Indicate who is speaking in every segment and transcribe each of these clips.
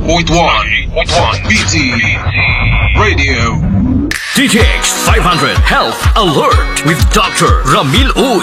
Speaker 1: BT Radio.
Speaker 2: DTX 500 Health Alert with Dr. Ramil Uy.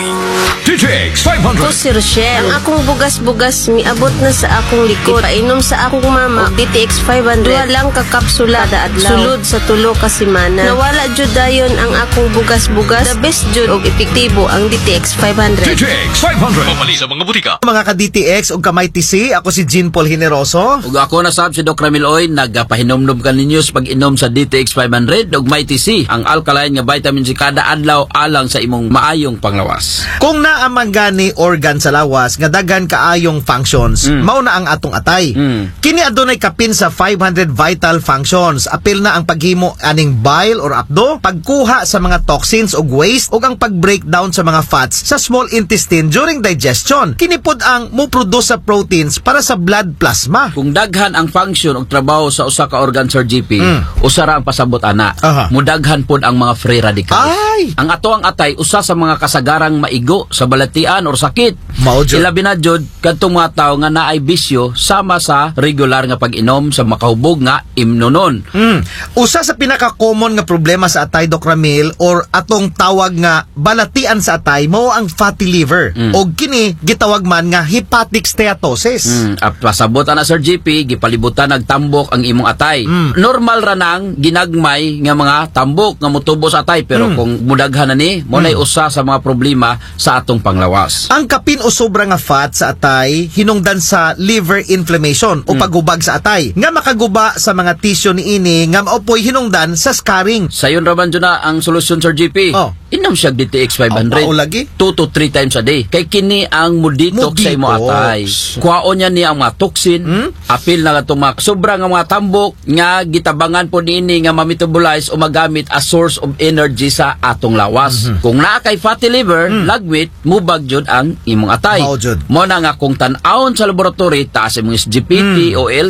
Speaker 2: DTX 500.
Speaker 3: Ako si Rochelle. Ang akong bugas-bugas miabot na sa akong likod. Painom sa akong mama og DTX 500. Duha lang ka kapsula kada adlaw. Sulod sa tulo ka semana. Nawala jud dayon ang akong bugas-bugas. The best jud og epektibo ang DTX 500.
Speaker 2: DTX 500. Pamali sa mga butika.
Speaker 4: Mga ka-DTX o kamay TC, ako si Jean Paul Generoso.
Speaker 5: Ug ako na sab si Doc Ramil Uy, nagapahinomdom ka ninyo sa pag-inom sa DTX 500 ug may TC, ang alkaline nga vitamin C kada adlaw alang sa imong maayong panglawas.
Speaker 4: Kung naamang gani organ sa lawas nga daghan kaayong functions, mao na ang atong atay. Kini adunay kapin sa 500 vital functions. Apil na ang paghimo aning bile or apdo, pagkuha sa mga toxins ug waste ug ang pag-breakdown sa mga fats sa small intestine during digestion. Kini pod ang mo-produce sa proteins para sa blood plasma.
Speaker 5: Kung daghan ang function ug trabaho sa usa ka organ, Sir GP, usa ra ang pasabot ana.
Speaker 4: Aha.
Speaker 5: Mudaghan pod ang mga free radicals.
Speaker 4: Ay!
Speaker 5: Ang ato ang atay usa sa mga kasagarang maigo sa balatian or sakit.
Speaker 4: Mao jud.
Speaker 5: Ilabi na jud kadtong mga tawo nga naay bisyo sama sa regular nga pag-inom sa makahubog nga imnonon.
Speaker 4: Usa sa pinaka-common nga problema sa atay, Doc Ramil, or atong tawag nga balatian sa atay, mao ang fatty liver. O kini gitawag man nga hepatic steatosis.
Speaker 5: Pasabot ana, Sir GP, gipalibutan nagtambok ang imong atay. Normal ra nang ginagmay nga mga tambok nga motubo sa atay, pero kung mudaghan na ni, mo nay usa sa mga problema sa atong panglawas.
Speaker 4: Ang kapin o sobra nga fat sa atay hinungdan sa liver inflammation o paghubag sa atay nga makaguba sa mga tissue niini nga maopoy hinungdan sa scarring.
Speaker 5: Sayon raman dyan na ang solusyon, Sir GP.
Speaker 4: Oh.
Speaker 5: Inom siya DTX 500.
Speaker 4: Mao lagi?
Speaker 5: 2 to 3 times a day. Kay kini ang muditox sa imo atay. Kuhaon niya niya ang mga toxin, apil na itong mga sobra nga mga tambok nga gitabangan po niini nga ma-metabolize o magamit as source of energy sa atong lawas. Kung naa kay fatty liver, lagwit, mubag jud ang imong atay.
Speaker 4: Mao jud.
Speaker 5: Mo na nga kung tan-awon sa laboratory, taas imong SGPT o